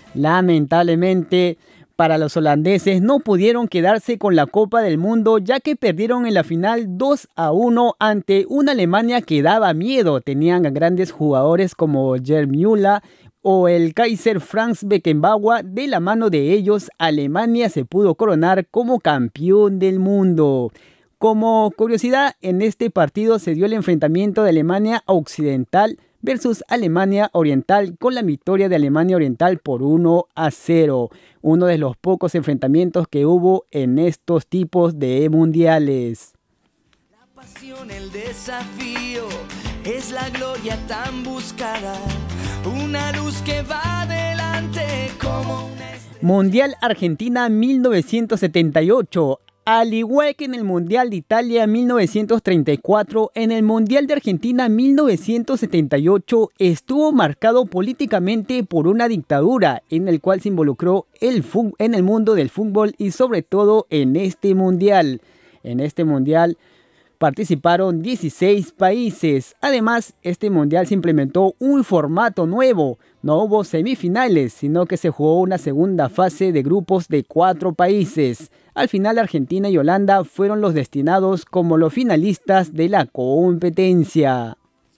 Lamentablemente, para los holandeses no pudieron quedarse con la Copa del Mundo ya que perdieron en la final 2-1 ante una Alemania que daba miedo. Tenían a grandes jugadores como Gerd Müller o el Kaiser Franz Beckenbauer. De la mano de ellos, Alemania se pudo coronar como campeón del mundo. Como curiosidad, en este partido se dio el enfrentamiento de Alemania Occidental versus Alemania Oriental con la victoria de Alemania Oriental por 1-0. Uno de los pocos enfrentamientos que hubo en estos tipos de mundiales. La pasión, el desafío, es la gloria tan buscada, una luz que va adelante como una... Mundial Argentina 1978. Al igual que en el Mundial de Italia 1934, en el Mundial de Argentina 1978 estuvo marcado políticamente por una dictadura en el cual se involucró en el mundo del fútbol y sobre todo en este Mundial. En este Mundial participaron 16 países. Además, este Mundial se implementó un formato nuevo. No hubo semifinales, sino que se jugó una segunda fase de grupos de 4 países. Al final, Argentina y Holanda fueron los destinados como los finalistas de la competencia.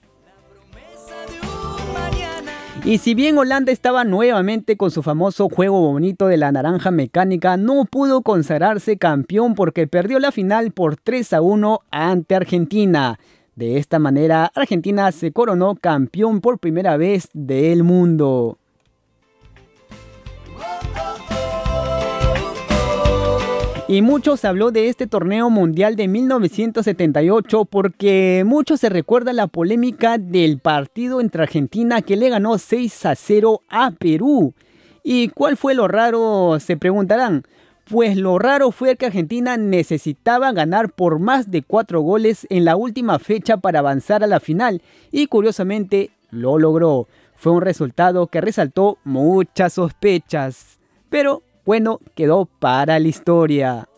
Y si bien Holanda estaba nuevamente con su famoso juego bonito de la naranja mecánica, no pudo consagrarse campeón porque perdió la final por 3-1 ante Argentina. De esta manera, Argentina se coronó campeón por primera vez del mundo. Y mucho se habló de este torneo mundial de 1978 porque mucho se recuerda la polémica del partido entre Argentina que le ganó 6-0 a Perú. ¿Y cuál fue lo raro? Se preguntarán. Pues lo raro fue que Argentina necesitaba ganar por más de 4 goles en la última fecha para avanzar a la final y curiosamente lo logró. Fue un resultado que resaltó muchas sospechas, pero bueno, quedó para la historia.